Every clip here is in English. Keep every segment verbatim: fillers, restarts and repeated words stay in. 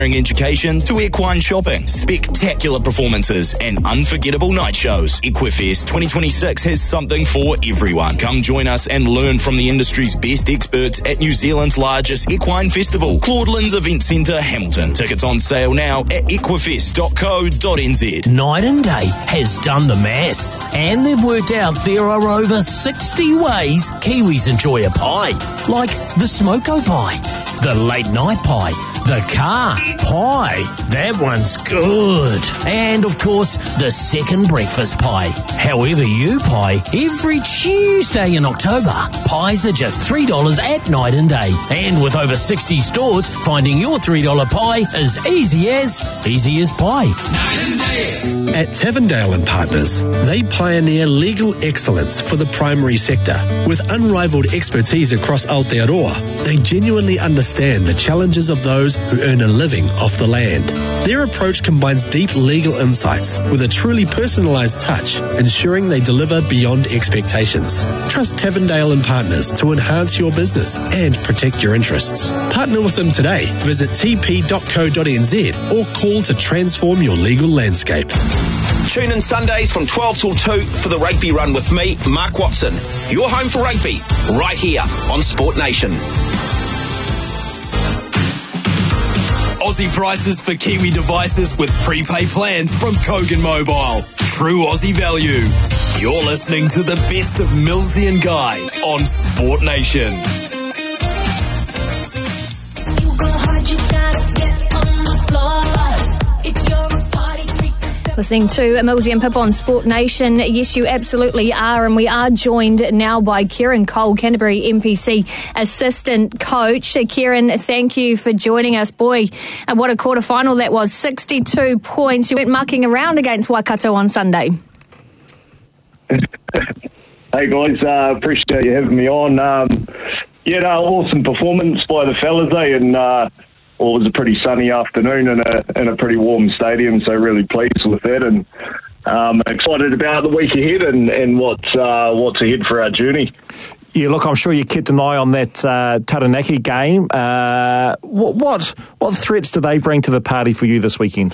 education to equine shopping, spectacular performances and unforgettable night shows. Equifest twenty twenty-six has something for everyone. Come join us and learn from the industry's best experts at New Zealand's largest equine festival, Claudelands Event Centre, Hamilton. Tickets on sale now at equifest dot co dot n z. Night and Day has done the maths, and they've worked out there are over sixty ways Kiwis enjoy a pie, like the smoko pie, the late night pie, the car pie, that one's good. And of course, the second breakfast pie. However you pie, every Tuesday in October, pies are just three dollars at Night and Day. And with over sixty stores, finding your three dollar pie is easy as, easy as pie. Night and Day. At Tavendale and Partners, they pioneer legal excellence for the primary sector. With unrivaled expertise across Aotearoa, they genuinely understand the challenges of those who earn a living off the land. Their approach combines deep legal insights with a truly personalised touch, ensuring they deliver beyond expectations. Trust Tavendale and Partners to enhance your business and protect your interests. Partner with them today. Visit t p dot co dot n z or call to transform your legal landscape. Tune in Sundays from twelve till two for the Rugby Run with me, Mark Watson. Your home for rugby, right here on Sport Nation. Aussie prices for Kiwi devices with prepaid plans from Kogan Mobile. True Aussie value. You're listening to the best of Millsy and Guy on Sport Nation. You go hard, you gotta get on the floor. If you're a party freak, listening to Millsy and Pip on Sport Nation. Yes, you absolutely are, and we are joined now by Kieran Cole, Canterbury N P C assistant coach. Kieran, thank you for joining us. Boy, and what a quarter-final that was, sixty-two points. You went mucking around against Waikato on Sunday. Hey guys, uh, appreciate you having me on. Um, yeah, no, awesome performance by the fellas, eh? And uh, well, it was a pretty sunny afternoon in a in a pretty warm stadium, so really pleased with that, and um, excited about the week ahead and and what's uh, what's ahead for our journey. Yeah, look, I'm sure you kept an eye on that uh, Taranaki game. Uh, what, what what threats do they bring to the party for you this weekend?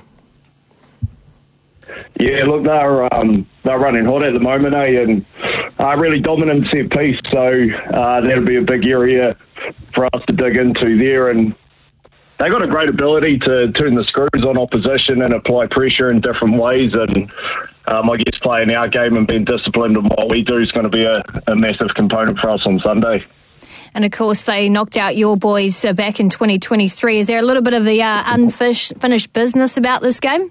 Yeah, look, they're um, they're running hot at the moment, eh? And uh, really dominant set piece, so uh, that'll be a big area for us to dig into there. And they got a great ability to turn the screws on opposition and apply pressure in different ways. And um, I guess playing our game and being disciplined in what we do is going to be a, a massive component for us on Sunday. And of course, they knocked out your boys uh, back in twenty twenty-three. Is there a little bit of the uh, unfinished business about this game?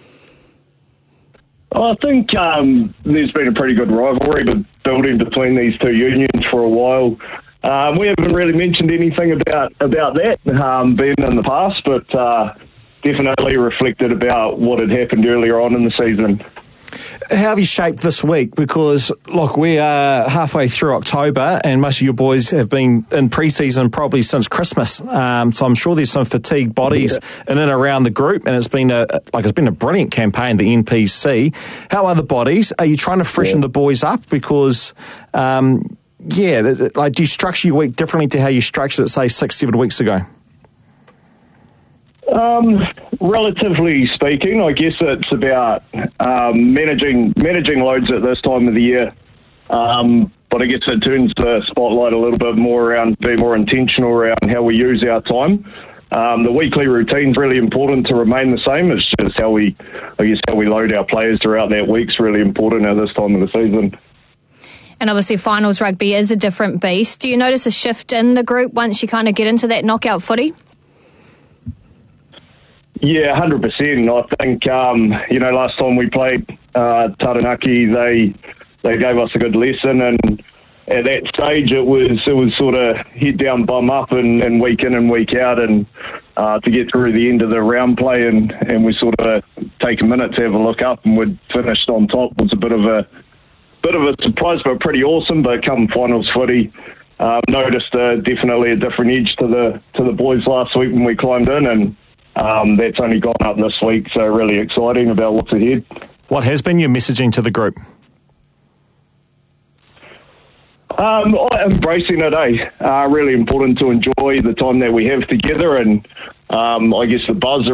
I think um, there's been a pretty good rivalry building between these two unions for a while. Um, we haven't really mentioned anything about about that um, being in the past, but uh, definitely reflected about what had happened earlier on in the season. How have you shaped this week? Because, look, we are halfway through October and most of your boys have been in pre-season probably since Christmas. Um, so I'm sure there's some fatigued bodies yeah. in and around the group, and it's been a like it's been a brilliant campaign, the N P C. How are the bodies? Are you trying to freshen yeah. the boys up? Because, um, yeah, like, do you structure your week differently to how you structured it, say, six, seven weeks ago? Um, relatively speaking, I guess it's about um, managing managing loads at this time of the year. Um, but I guess it turns the spotlight a little bit more around being more intentional around how we use our time. Um, the weekly routine's really important to remain the same. It's just how we, I guess, how we load our players throughout that week's really important at this time of the season. And obviously finals rugby is a different beast. Do you notice a shift in the group once you kind of get into that knockout footy? Yeah, one hundred percent. I think, um, you know, last time we played uh, Taranaki, they they gave us a good lesson, and at that stage it was it was sort of head down, bum up, and, and week in and week out, and uh, to get through the end of the round play, and, and we sort of take a minute to have a look up, and we'd finished on top was a bit of a bit of a surprise, but pretty awesome. But come finals footy, uh, noticed uh, definitely a different edge to the to the boys last week when we climbed in, and Um, that's only gone up this week, so really exciting about what's ahead. What has been your messaging to the group? Um, embracing it, eh? Uh, really important to enjoy the time that we have together, and um, I guess the buzz